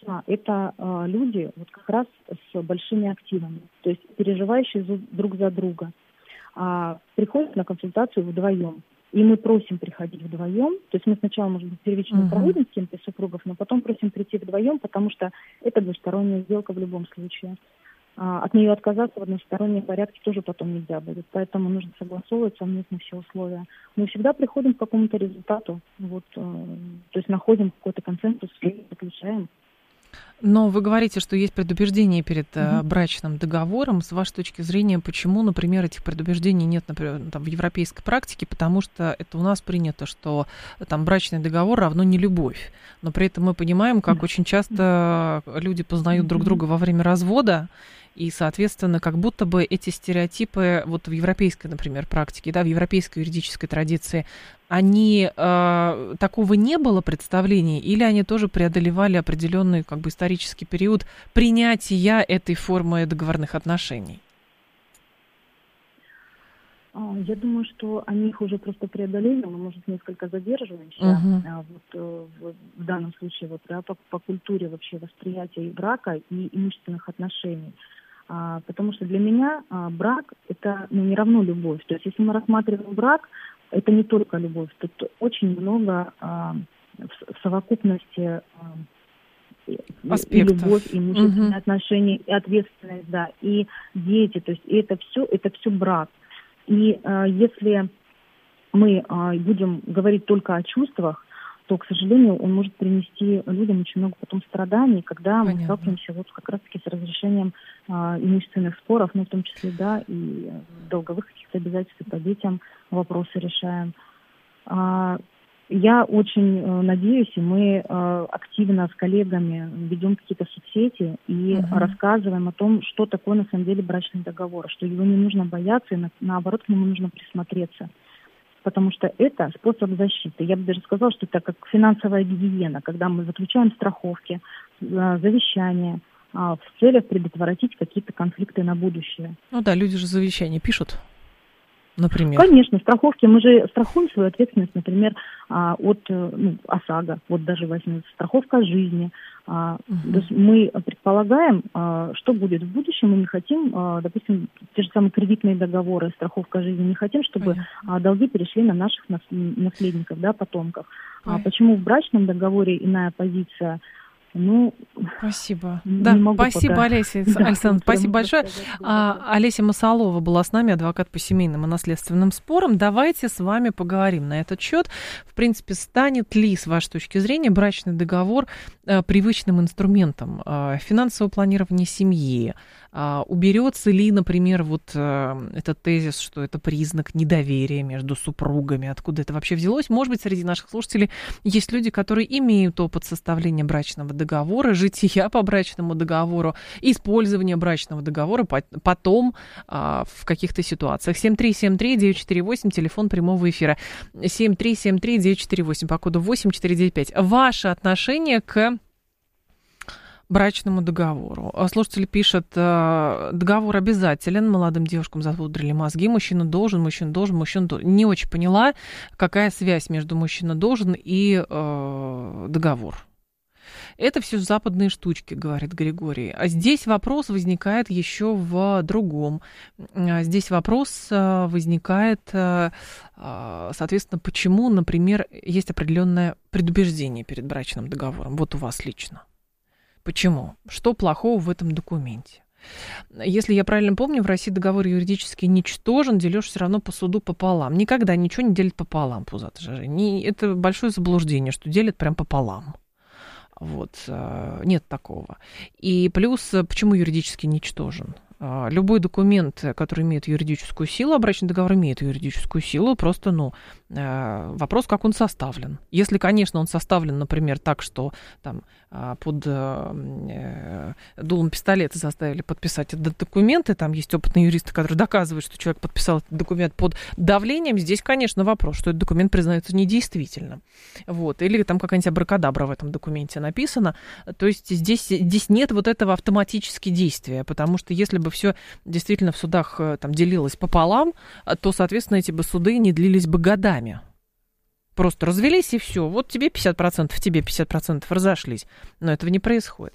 обычно это люди вот как раз с большими активами, то есть переживающие друг за друга. Приходят на консультацию вдвоем. И мы просим приходить вдвоем. То есть мы сначала, может быть, первично проводим с кем-то из супругов, но потом просим прийти вдвоем, потому что это двусторонняя сделка в любом случае. От нее отказаться в одностороннем порядке тоже потом нельзя будет. Поэтому нужно согласовывать совместно все условия. Мы всегда приходим к какому-то результату. Вот, то есть находим какой-то консенсус и заключаем. Но вы говорите, что есть предубеждение перед брачным договором. С вашей точки зрения, почему, например, этих предубеждений нет, например, там, в европейской практике? Потому что это у нас принято, что там брачный договор равно не любовь. Но при этом мы понимаем, как очень часто люди познают друг друга во время развода, и, соответственно, как будто бы эти стереотипы вот в европейской, например, практике, да, в европейской юридической традиции, они такого не было представления, или они тоже преодолевали определенный как бы исторический период принятия этой формы договорных отношений? Я думаю, что они их уже просто преодолели, мы, может, несколько задерживаемся. В данном случае вот, да, по культуре вообще восприятия и брака, и имущественных отношений. Потому что для меня брак – это не равно любовь. То есть если мы рассматриваем брак, это не только любовь. Тут очень много в совокупности аспектов. И любовь, и имущественные отношения, и ответственность, да, и дети. То есть и это все брак. И если мы будем говорить только о чувствах, то, к сожалению, он может принести людям очень много потом страданий, когда мы сталкиваемся вот как раз-таки с разрешением имущественных споров, ну, в том числе, да, и долговых каких-то обязательств по детям вопросы решаем. Я очень надеюсь, и мы активно с коллегами ведем какие-то соцсети и рассказываем о том, что такое на самом деле брачный договор, что его не нужно бояться, и наоборот, к нему нужно присмотреться. Потому что это способ защиты. Я бы даже сказала, что это как финансовая гигиена, когда мы заключаем страховки, завещания в целях предотвратить какие-то конфликты на будущее. Ну да, люди же завещания пишут, например. Конечно, страховки. Мы же страхуем свою ответственность, например, от ОСАГО. Вот даже возьмем страховка жизни. То есть мы предполагаем, что будет в будущем. Мы не хотим, допустим, те же самые кредитные договоры, страховка жизни, не хотим, чтобы долги перешли на наших наследников, да, потомков. Почему в брачном договоре иная позиция? Ну, спасибо. Да, спасибо, пока. Олеся Александровна, спасибо большое. Олеся Масалова была с нами, адвокат по семейным и наследственным спорам. Давайте с вами поговорим на этот счет. В принципе, станет ли, с вашей точки зрения, брачный договор привычным инструментом финансового планирования семьи? Уберется ли, например, вот этот тезис, что это признак недоверия между супругами? Откуда это вообще взялось? Может быть, среди наших слушателей есть люди, которые имеют опыт составления брачного договора, жития по брачному договору, использования брачного договора потом в каких-то ситуациях. 7373948, телефон прямого эфира. 7373948, по коду 8495. Ваше отношение к брачному договору. Слушатель пишет, договор обязателен, молодым девушкам запудрили мозги, мужчина должен. Не очень поняла, какая связь между мужчина должен и договор. Это все западные штучки, говорит Григорий. А здесь вопрос возникает еще в другом. Здесь вопрос возникает, соответственно, почему, например, есть определенное предубеждение перед брачным договором. Вот у вас лично. Почему? Что плохого в этом документе? Если я правильно помню, в России договор юридически ничтожен, делишь все равно по суду пополам. Никогда ничего не делят пополам, пузатый же. Это большое заблуждение, что делят прям пополам. Вот. Нет такого. И плюс, почему юридически ничтожен? Любой документ, который имеет юридическую силу, а брачный договор имеет юридическую силу, просто, вопрос, как он составлен. Если, конечно, он составлен, например, так, что там под дулом пистолета заставили подписать этот документ, и там есть опытные юристы, которые доказывают, что человек подписал этот документ под давлением, здесь, конечно, вопрос, что этот документ признается недействительным. Вот. Или там какая-нибудь абракадабра в этом документе написана. То есть здесь нет вот этого автоматически действия, потому что если бы все действительно в судах там делилось пополам, то, соответственно, эти бы суды не длились бы годами. Просто развелись и все. Вот тебе 50%, тебе 50%, разошлись. Но этого не происходит.